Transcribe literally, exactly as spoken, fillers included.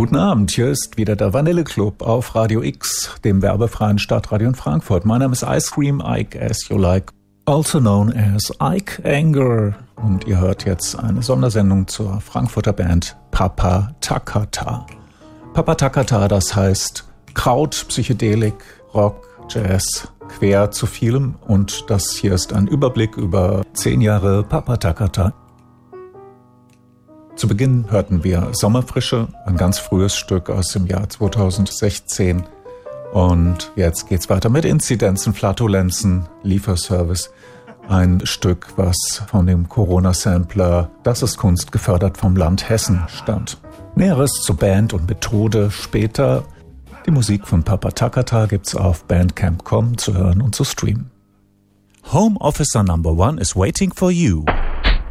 Guten Abend, hier ist wieder der Vanille-Club auf Radio X, dem werbefreien Stadtradio in Frankfurt. Mein Name ist Ice Cream Ike, as you like, also known as Ike Anger. Und ihr hört jetzt eine Sondersendung zur Frankfurter Band Papa Takata. Papa Takata, das heißt Kraut, Psychedelik, Rock, Jazz, quer zu vielem. Und das hier ist ein Überblick über zehn Jahre Papa Takata. Zu Beginn hörten wir Sommerfrische, ein ganz frühes Stück aus dem Jahr zweitausendsechzehn. Und jetzt geht's weiter mit Inzidenzen, Flatulenzen, Lieferservice. Ein Stück, was von dem Corona-Sampler Das ist Kunst gefördert vom Land Hessen stammt. Näheres zur Band und Methode später. Die Musik von Papa Takata gibt's auf bandcamp punkt com zu hören und zu streamen. Home Officer number one is waiting for you.